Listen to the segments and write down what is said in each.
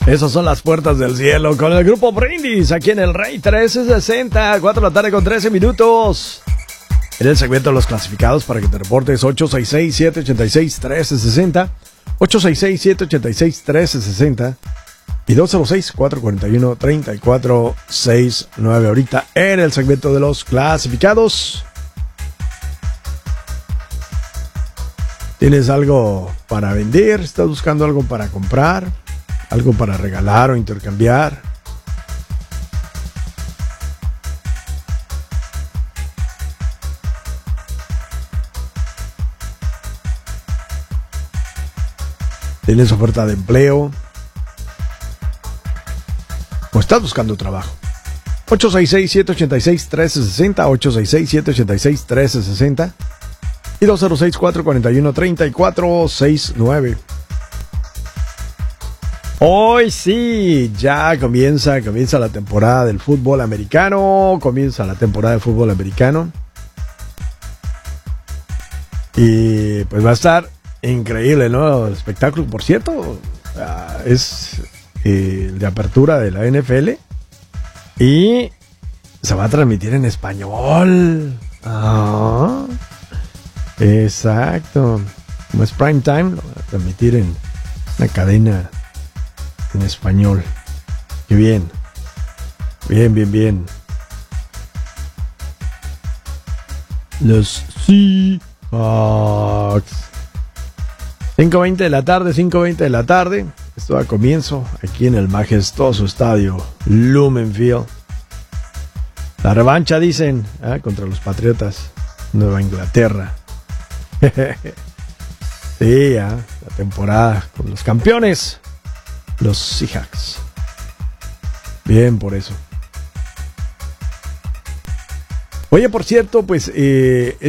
Esas son las puertas del cielo con el grupo Brindis aquí en el Rey 1360, 4 de la tarde con 13 minutos. En el segmento de los clasificados para que te reportes 866-786-1360, 866-786-1360 y 206-441-3469. Ahorita en el segmento de los clasificados. ¿Tienes algo para vender? ¿Estás buscando algo para comprar? ¿Algo para regalar o intercambiar? ¿Tienes oferta de empleo? ¿O estás buscando trabajo? 866-786-1360, 866-786-1360 y 206-441-3469. Hoy sí, ya comienza la temporada del fútbol americano, y pues va a estar increíble, ¿no? El espectáculo, por cierto, es el de apertura de la NFL y se va a transmitir en español. Exacto, como es prime time, lo va a transmitir en una cadena en español. Qué bien. Bien. Los Seahawks. 5:20 de la tarde. Esto da comienzo aquí en el majestuoso estadio Lumen Field. La revancha, dicen, contra los Patriotas Nueva Inglaterra. Sí, la temporada con los campeones, los Seahawks. Bien por eso. Oye, por cierto, pues el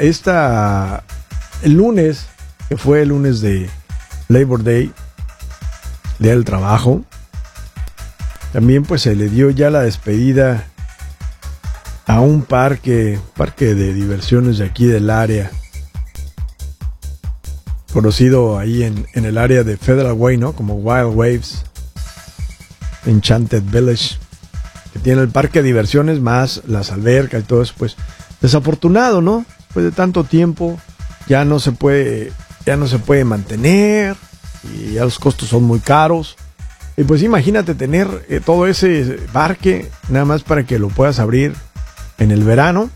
lunes, que fue el lunes de Labor Day, Día del Trabajo, también pues se le dio ya la despedida a un parque de diversiones de aquí del área, conocido ahí en el área de Federal Way, ¿no? Como Wild Waves, Enchanted Village, que tiene el parque de diversiones más las albercas y todo eso. Pues desafortunado, ¿no? Después de tanto tiempo ya no se puede mantener y ya los costos son muy caros. Y pues imagínate tener todo ese parque nada más para que lo puedas abrir en el verano.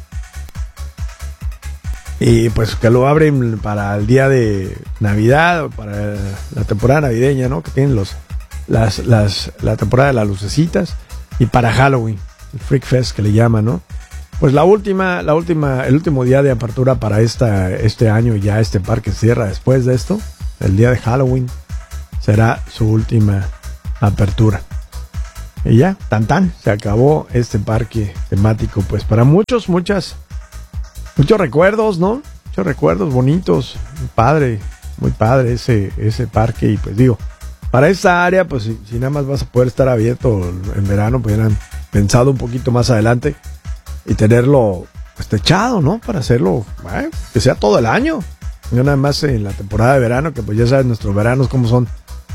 Y pues que lo abren para el día de Navidad, para la temporada navideña, ¿no? Que tienen la temporada de las lucecitas, y para Halloween, el Freak Fest que le llaman, ¿no? Pues el último día de apertura para este año, ya este parque cierra después de esto, el día de Halloween será su última apertura. Y ya, se acabó este parque temático, pues para muchos recuerdos, ¿no? Muchos recuerdos bonitos, muy padre ese parque. Y pues digo, para esta área, pues si nada más vas a poder estar abierto en verano, pues hubieran pensado un poquito más adelante y tenerlo pues techado, ¿no? Para hacerlo, que sea todo el año, no nada más en la temporada de verano, que pues ya sabes nuestros veranos cómo son.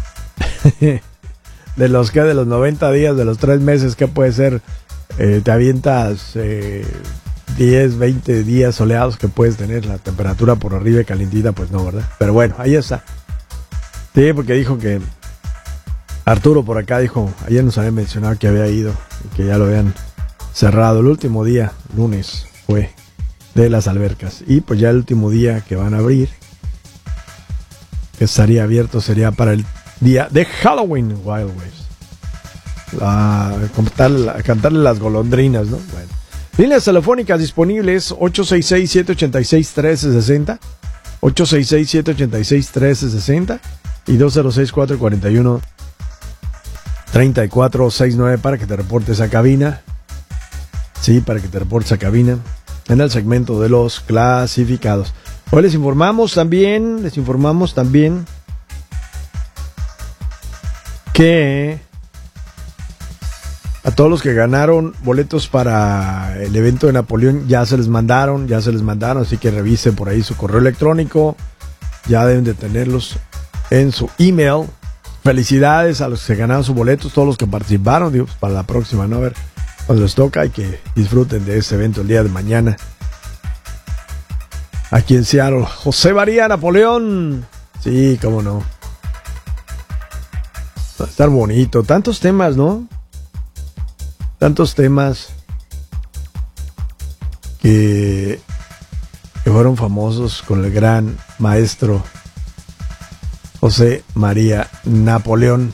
de los 90 días, de los 3 meses, ¿qué puede ser? Te avientas 10, 20 días soleados que puedes tener, la temperatura por arriba y calientita, pues no, ¿verdad? Pero bueno, ahí está. Sí, porque dijo que Arturo por acá dijo, ayer nos había mencionado que había ido y que ya lo habían cerrado. El último día, lunes, fue de las albercas. Y pues ya el último día que van a abrir, que estaría abierto, sería para el día de Halloween, Wild Waves. A cantarle las golondrinas, ¿no? Bueno. Líneas telefónicas disponibles 866-786-1360, 866-786-1360 y 206-441-3469 para que te reportes a cabina. Sí, para que te reportes a cabina en el segmento de los clasificados. Hoy les informamos también que a todos los que ganaron boletos para el evento de Napoleón ya se les mandaron, así que revisen por ahí su correo electrónico, ya deben de tenerlos en su email, felicidades a los que se ganaron sus boletos, todos los que participaron, digo, pues para la próxima, ¿no? A ver, cuando les toca y que disfruten de este evento el día de mañana. Aquí en Seattle, José María Napoleón. Sí, cómo no. Va a estar bonito. Tantos temas, ¿no? Tantos temas que fueron famosos con el gran maestro José María Napoleón.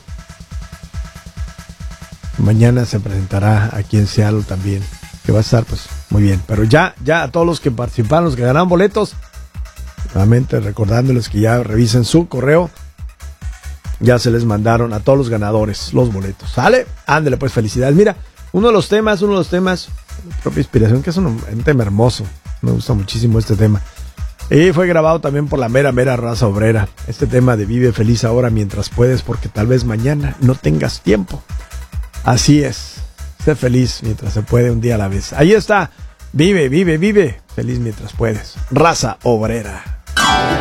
Mañana se presentará aquí en Seattle también, que va a estar pues muy bien. Pero ya a todos los que participaron, los que ganaron boletos, nuevamente recordándoles que ya revisen su correo, ya se les mandaron a todos los ganadores los boletos. ¿Sale? Ándale pues, felicidades. Mira, uno de los temas, propia inspiración, que es un tema hermoso. Me gusta muchísimo este tema. Y fue grabado también por la mera raza obrera. Este tema de vive feliz ahora mientras puedes, porque tal vez mañana no tengas tiempo. Así es. Sé feliz mientras se puede, un día a la vez. Ahí está. Vive feliz mientras puedes. Raza obrera.